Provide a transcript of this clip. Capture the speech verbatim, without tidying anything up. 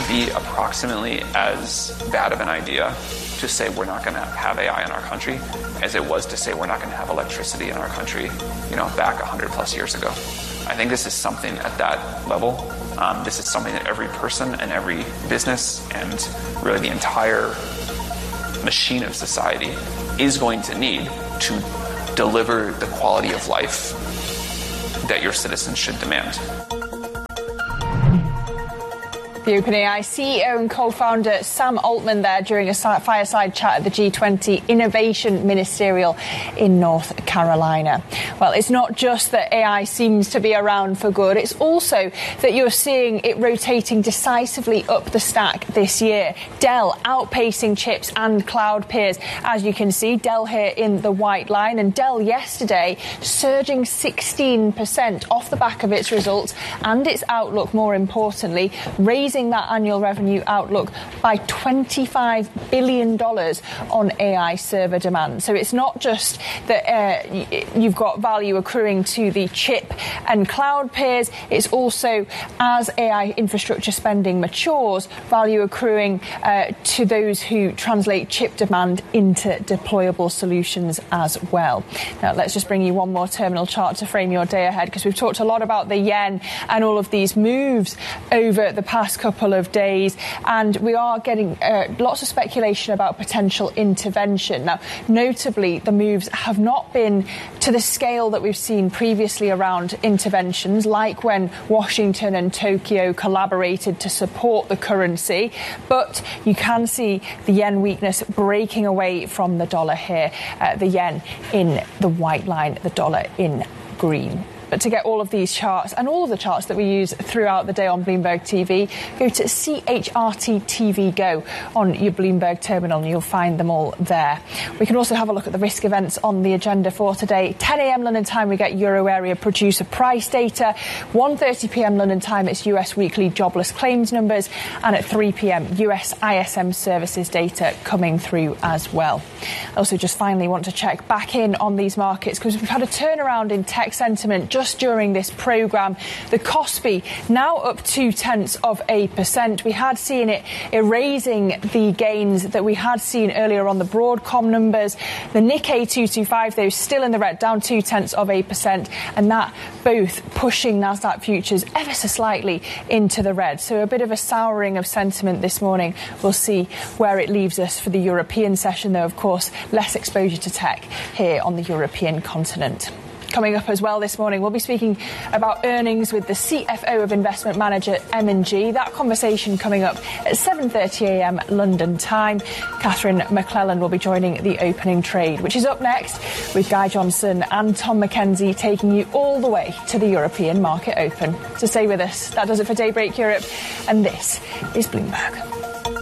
be approximately as bad of an idea to say we're not going to have A I in our country as it was to say we're not going to have electricity in our country, you know, back one hundred plus years ago. I think this is something at that level. Um, this is something that every person and every business and really the entire machine of society is going to need to deliver the quality of life that your citizens should demand. The OpenAI C E O and co-founder Sam Altman there during a fireside chat at the G twenty Innovation Ministerial in North Carolina. Well, it's not just that A I seems to be around for good, it's also that you're seeing it rotating decisively up the stack this year. Dell outpacing chips and cloud peers. As you can see, Dell here in the white line, and Dell yesterday surging sixteen percent off the back of its results and its outlook, more importantly, raising that annual revenue outlook by twenty-five billion dollars on A I server demand. So it's not just that uh, you've got value accruing to the chip and cloud peers, it's also, as A I infrastructure spending matures, value accruing uh, to those who translate chip demand into deployable solutions as well. Now, let's just bring you one more terminal chart to frame your day ahead, because we've talked a lot about the yen and all of these moves over the past couple of days, and we are getting uh, lots of speculation about potential intervention. Now, notably, the moves have not been to the scale that we've seen previously around interventions, like when Washington and Tokyo collaborated to support the currency, but you can see the yen weakness breaking away from the dollar here, uh, the yen in the white line, the dollar in green. But to get all of these charts and all of the charts that we use throughout the day on Bloomberg T V, go to C H R T T V Go on your Bloomberg terminal and you'll find them all there. We can also have a look at the risk events on the agenda for today. ten a.m. London time, we get Euro area producer price data. one thirty p.m. London time, it's U S weekly jobless claims numbers. And at three p.m, U S I S M services data coming through as well. I also just finally want to check back in on these markets, because we've had a turnaround in tech sentiment just during this programme. The Kospi now up two tenths of a percent. We had seen it erasing the gains that we had seen earlier on the Broadcom numbers. The Nikkei two twenty-five, though, still in the red, down two tenths of a percent, and that both pushing Nasdaq futures ever so slightly into the red. So a bit of a souring of sentiment this morning. We'll see where it leaves us for the European session, though, of course, less exposure to tech here on the European continent. Coming up as well this morning, we'll be speaking about earnings with the C F O of investment manager M and G. That conversation coming up at seven thirty a.m. London time. Catherine McClellan will be joining the opening trade, which is up next, with Guy Johnson and Tom McKenzie taking you all the way to the European market open. So stay with us. That does it for Daybreak Europe, and this is Bloomberg.